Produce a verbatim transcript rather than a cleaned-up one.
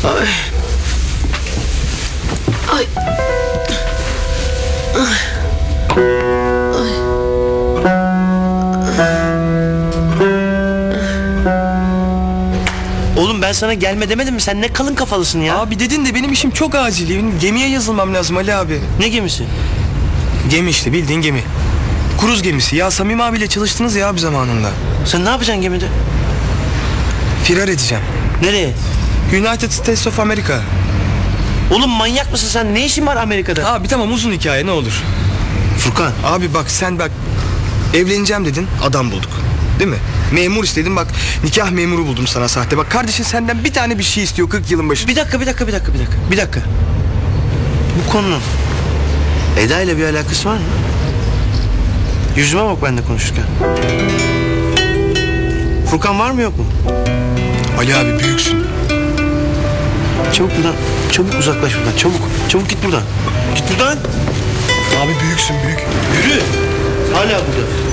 Ay. Ay. Ay. Oğlum ben sana gelme demedim mi? Sen ne kalın kafalısın ya. Abi dedin de benim işim çok acil. Benim gemiye yazılmam lazım Ali abi. Ne gemisi? Gemi işte, bildiğin gemi. Kruz gemisi. Ya Samim abiyle çalıştınız ya abi zamanında. Sen ne yapacaksın gemide? Firar edeceğim. Nereye? United States of America. Oğlum manyak mısın sen? Ne işin var Amerika'da? Abi tamam, uzun hikaye, ne olur. Furkan. Abi bak, sen bak, evleneceğim dedin, adam bulduk. Değil mi? Memur istedim, bak nikah memuru buldum sana sahte. Bak kardeşin senden bir tane bir şey istiyor kırk yılın başı. Bir dakika bir dakika bir dakika bir dakika. Bir dakika. Bu konunun Eda ile bir alakası var mı? Yüzüme bak ben de konuşurken. Furkan var mı yok mu? Ali abi büyüksün. Çabuk buradan. Çabuk uzaklaş buradan. Çabuk. Çabuk git buradan. Git buradan. Abi büyüksün, büyük. Yürü. Hala burada.